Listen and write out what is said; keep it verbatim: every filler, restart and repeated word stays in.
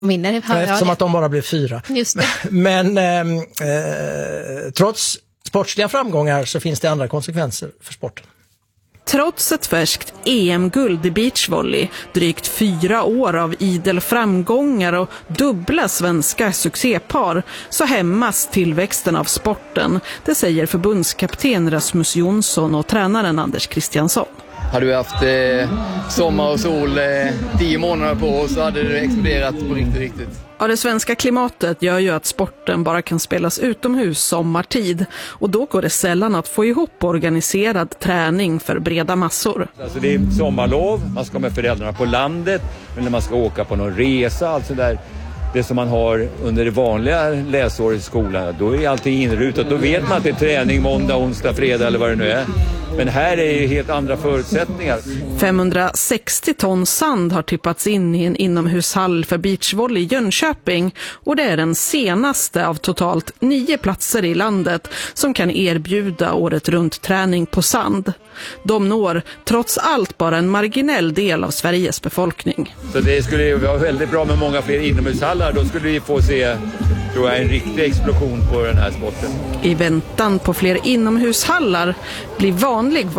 vinner. Eftersom att de bara blev fyra. Just det. Men eh, eh, trots sportsliga framgångar så finns det andra konsekvenser för sporten. Trots ett färskt E M-guld i beachvolley, drygt fyra år av idel framgångar och dubbla svenska succépar, så hämmas tillväxten av sporten. Det säger förbundskapten Rasmus Jonsson och tränaren Anders Kristiansson. Hade vi haft eh, sommar och sol eh, tio månader på oss så hade det exploderat på riktigt, riktigt. Ja, det svenska klimatet gör ju att sporten bara kan spelas utomhus sommartid. Och då går det sällan att få ihop organiserad träning för breda massor. Alltså det är sommarlov, man ska med föräldrarna på landet, men när man ska åka på någon resa, alltså där, det som man har under det vanliga läsåret i skolan, då är allting inrutat. Då vet man att det är träning måndag, onsdag, fredag eller vad det nu är. Men här är ju helt andra förutsättningar. femhundrasextio ton sand har tippats in i en inomhushall för beachvolley i Jönköping, och det är den senaste av totalt nio platser i landet som kan erbjuda året runt träning på sand. De når trots allt bara en marginell del av Sveriges befolkning. Så det skulle ju vara väldigt bra med många fler inomhushallar. Då skulle vi få se, tror jag, en riktig explosion på den här sporten. I väntan på fler inomhushallar blir vanlig